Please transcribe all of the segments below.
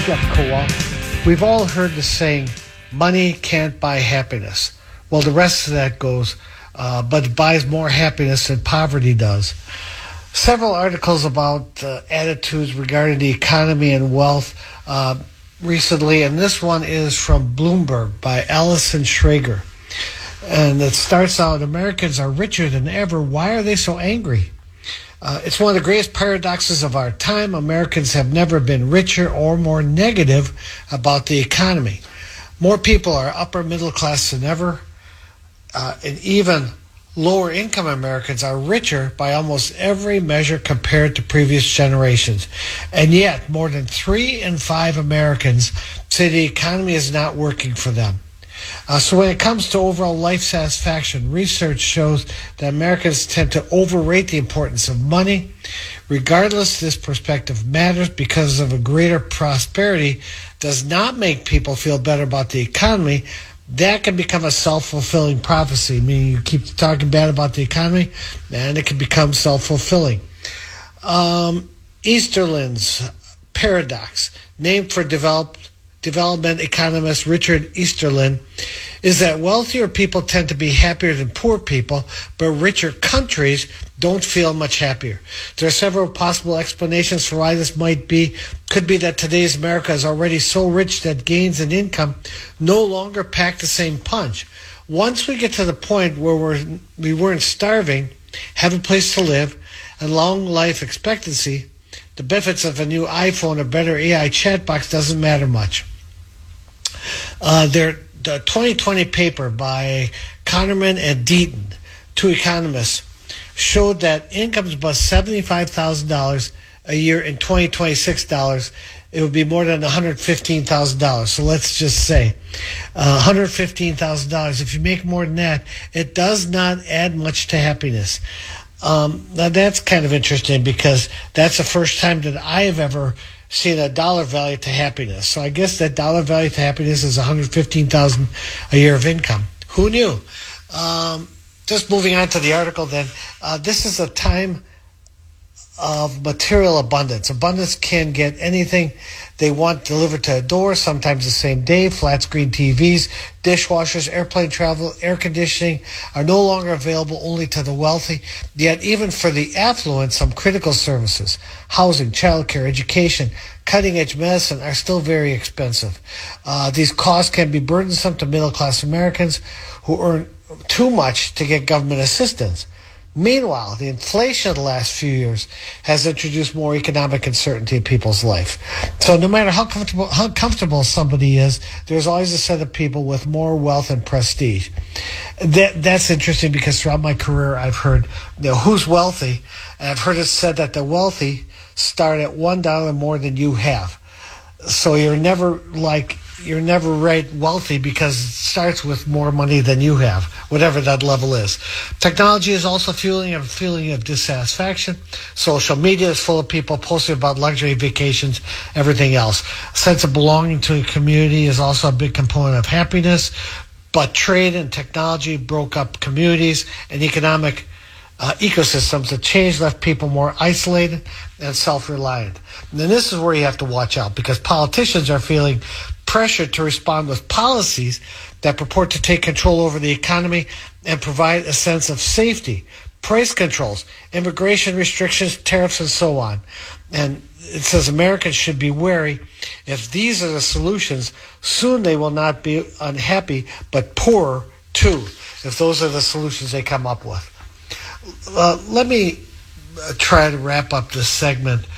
Jeff Kowal. We've all heard the saying, money can't buy happiness. Well, the rest of that goes, but it buys more happiness than poverty does. Several articles about attitudes regarding the economy and wealth recently, and this one is from Bloomberg by Allison Schrager. And it starts out, Americans are richer than ever. Why are they so angry? It's one of the greatest paradoxes of our time. Americans have never been richer or more negative about the economy. More people are upper middle class than ever, and even lower income Americans are richer by almost every measure compared to previous generations. And yet, more than 3 in 5 Americans say the economy is not working for them. So when it comes to overall life satisfaction, research shows that Americans tend to overrate the importance of money. Regardless, this perspective matters because of a greater prosperity does not make people feel better about the economy. That can become a self-fulfilling prophecy, meaning you keep talking bad about the economy, and it can become self-fulfilling. Easterlin's paradox, named for development economist Richard Easterlin, is that wealthier people tend to be happier than poor people, but richer countries don't feel much happier. There are several possible explanations for why this might be. Could be that today's America is already so rich that gains in income no longer pack the same punch. Once we get to the point where we weren't starving, have a place to live, and long life expectancy, the benefits of a new iPhone or better AI chat box doesn't matter much. The 2020 paper by Kahneman and Deaton, 2 economists, showed that incomes above $75,000 a year in 2026 dollars, it would be more than $115,000. So let's just say $115,000. If you make more than that, it does not add much to happiness. Now that's kind of interesting because that's the first time that I have ever seen a dollar value to happiness. So I guess that dollar value to happiness is $115,000 a year of income. Who knew? Just moving on to the article then. This is a time of material abundance. Abundance can get anything they want delivered to a door, sometimes the same day. Flat screen TVs, dishwashers, airplane travel, air conditioning are no longer available only to the wealthy. Yet even for the affluent, some critical services, housing, childcare, education, cutting-edge medicine are still very expensive. These costs can be burdensome to middle-class Americans who earn too much to get government assistance. Meanwhile, the inflation of the last few years has introduced more economic uncertainty in people's life. So no matter how comfortable somebody is, there's always a set of people with more wealth and prestige. That's interesting because throughout my career, I've heard, who's wealthy? And I've heard it said that the wealthy start at $1 more than you have. So you're never right wealthy because it starts with more money than you have, whatever that level is. Technology is also fueling a feeling of dissatisfaction. Social media is full of people posting about luxury vacations, everything else. A sense of belonging to a community is also a big component of happiness, but trade and technology broke up communities and economic ecosystems. The change left people more isolated and self-reliant. And then this is where you have to watch out because politicians are feeling pressure to respond with policies that purport to take control over the economy and provide a sense of safety, price controls, immigration restrictions, tariffs, and so on. And it says Americans should be wary. If these are the solutions, soon they will not be unhappy, but poorer too, if those are the solutions they come up with. Let me try to wrap up this segment.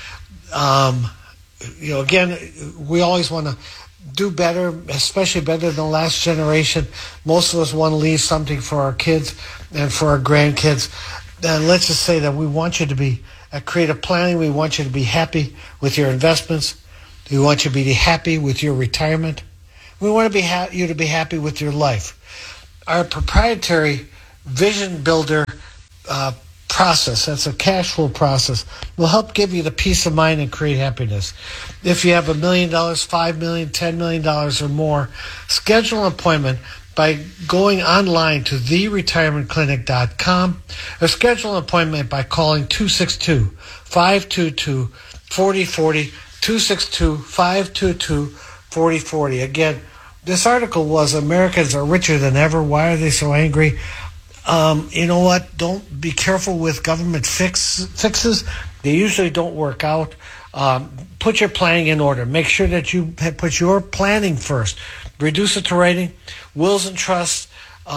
Again, we always want to do better, especially better than the last generation. Most of us want to leave something for our kids and for our grandkids. And let's just say that we want you to be, at Creative Planning, we want you to be happy with your investments. We want you to be happy with your retirement. We want to be you to be happy with your life. Our proprietary Vision Builder process, that's a cash flow process, will help give you the peace of mind and create happiness. If you have $1 million, $5 million, $10 million or more, schedule an appointment by going online to theretirementclinic.com or schedule an appointment by calling 262-522-4040. 262-522-4040. Again, this article was Americans are richer than ever. Why are they so angry? You know what? Don't be careful with government fixes. They usually don't work out. Put your planning in order. Make sure that you put your planning first. Reduce it to rating, wills and trusts,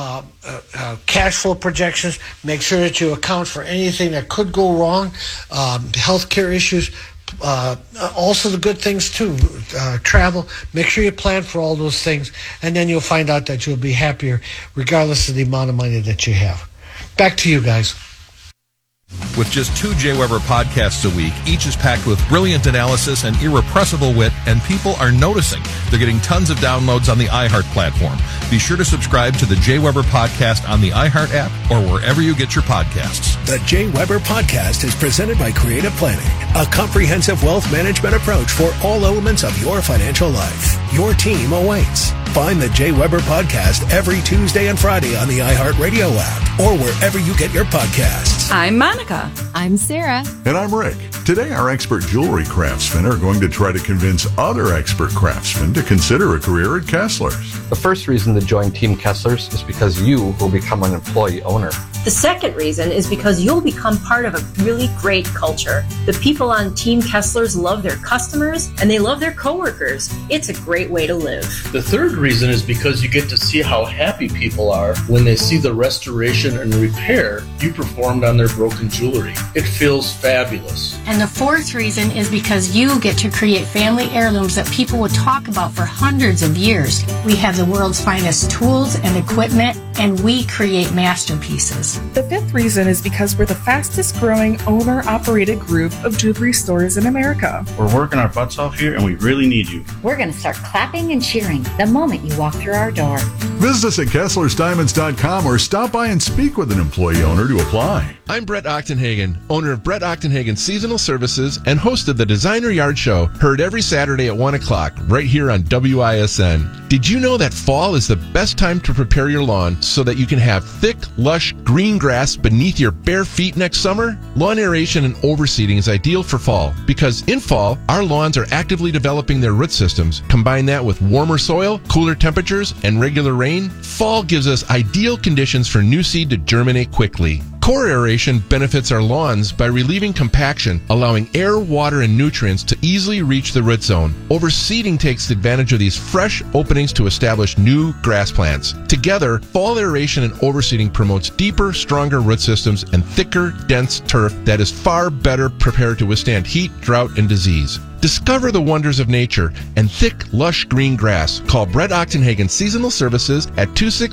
cash flow projections. Make sure that you account for anything that could go wrong, healthcare issues. Also the good things too, travel. Make sure you plan for all those things, and then you'll find out that you'll be happier regardless of the amount of money that you have. Back to you guys. With just 2 Jay Weber podcasts a week, each is packed with brilliant analysis and irrepressible wit, and people are noticing. They're getting tons of downloads on the iHeart platform. Be sure to subscribe to the Jay Weber podcast on the iHeart app or wherever you get your podcasts. The Jay Weber podcast is presented by Creative Planning, a comprehensive wealth management approach for all elements of your financial life. Your team awaits. Find the Jay Weber podcast every Tuesday and Friday on the iHeartRadio app or wherever you get your podcasts. I'm Monica. I'm Sarah. And I'm Rick. Today, our expert jewelry craftsmen are going to try to convince other expert craftsmen to consider a career at Kessler's. The first reason to join Team Kessler's is because you will become an employee owner. The second reason is because you'll become part of a really great culture. The people on Team Kessler's love their customers and they love their coworkers. It's a great way to live. The third reason is because you get to see how happy people are when they see the restoration and repair you performed on their broken jewelry. It feels fabulous. And the fourth reason is because you get to create family heirlooms that people would talk about for hundreds of years. We have the world's finest tools and equipment, and we create masterpieces. The fifth reason is because we're the fastest growing owner-operated group of jewelry stores in America. We're working our butts off here and we really need you. We're going to start clapping and cheering the moment you walk through our door. Visit us at KesslersDiamonds.com or stop by and speak with an employee owner to apply. I'm Brett Ochtenhagen, owner of Brett Ochtenhagen Seasonal Services and host of the Designer Yard Show, heard every Saturday at 1 o'clock right here on WISN. Did you know that fall is the best time to prepare your lawn so that you can have thick, lush, green grass beneath your bare feet next summer? Lawn aeration and overseeding is ideal for fall because in fall, our lawns are actively developing their root systems. Combine that with warmer soil, cooler temperatures, and regular rain, fall gives us ideal conditions for new seed to germinate quickly. Core aeration benefits our lawns by relieving compaction, allowing air, water, and nutrients to easily reach the root zone. Overseeding takes advantage of these fresh openings to establish new grass plants. Together, fall aeration and overseeding promotes deeper, stronger root systems and thicker, dense turf that is far better prepared to withstand heat, drought, and disease. Discover the wonders of nature and thick, lush green grass. Call Brett Ochtenhagen Seasonal Services at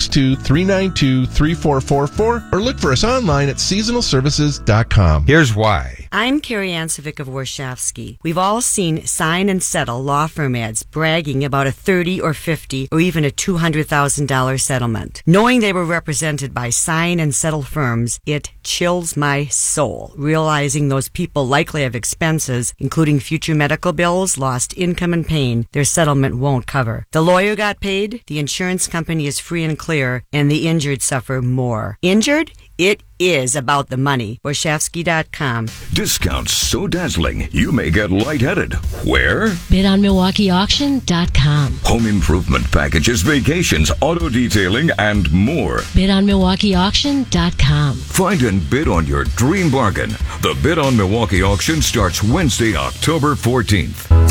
262-392-3444 or look for us online at seasonalservices.com. Here's why. I'm Carrie Ann Civic of Warshawski. We've all seen Sign and Settle law firm ads bragging about a $30 or $50 or even a $200,000 settlement. Knowing they were represented by Sign and Settle firms, it chills my soul, realizing those people likely have expenses, including future medical bills, lost income, and pain their settlement won't cover. The lawyer got paid, the insurance company is free and clear, and the injured suffer more. Injured? It is about the money. Warshawski.com. Discounts so dazzling, you may get lightheaded. Where? BidOnMilwaukeeAuction.com. Home improvement packages, vacations, auto detailing, and more. BidOnMilwaukeeAuction.com. Find and bid on your dream bargain. The Bid on Milwaukee auction starts Wednesday, October 14th.